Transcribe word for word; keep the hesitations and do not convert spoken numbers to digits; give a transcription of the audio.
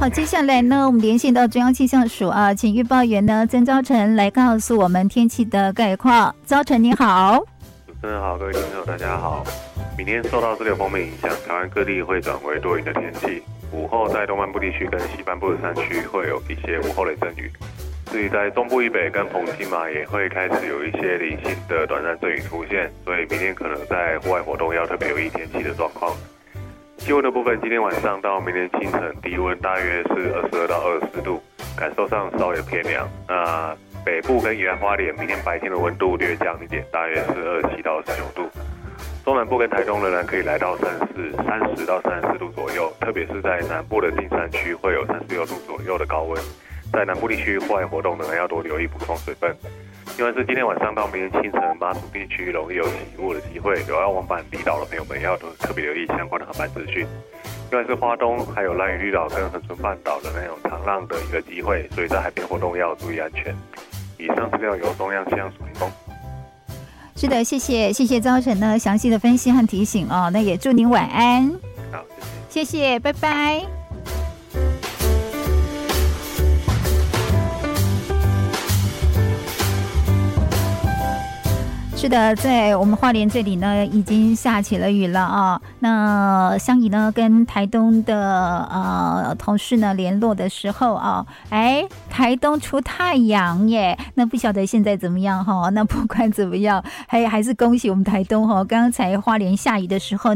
好，接下来呢，我们连线到中央气象署啊，请预报员呢曾昭成来告诉我们天气的概况。昭成你好。 主持人好，各位听众大家好。明天受到这个锋面影响，台湾各地会转为多云的天气。午后在东半部地区跟西半部的山区会有一些午后雷阵雨。至于在中部以北跟澎金马也会开始有一些零星的短暂阵雨出现，所以明天可能在户外活动要特别留意天气的状况。气温的部分，今天晚上到明天清晨低温大约是二十二到二十四度，感受上稍微偏凉。那北部跟宜兰花莲明天白天的温度略降一点，大约是二十七到十九度。中南部跟台东仍然可以来到三十三十到三十四度左右，特别是在南部的近山区会有三十六度左右的高温。在南部地区户外活动仍然要多留意补充水分。另外是今天晚上到明天清晨，马祖地区容易有起雾的机会，有要往返离岛的朋友们要特别留意相关的航班资讯。另外是花东还有兰屿绿岛跟恒春半岛的那种长浪的一个机会，所以在海边活动要注意安全。以上资料由中央气象署提供。 是的，谢谢谢谢昭成呢详细的分析和提醒哦，那也祝您晚安。 好，谢谢， 谢谢，拜拜。是的，在我们花莲这里呢，已经下起了雨了啊。那香怡呢，跟台东的呃同事呢联络的时候啊，哎，台东出太阳耶。那不晓得现在怎么样哈？那不管怎么样，还还是恭喜我们台东哈。刚才花莲下雨的时候。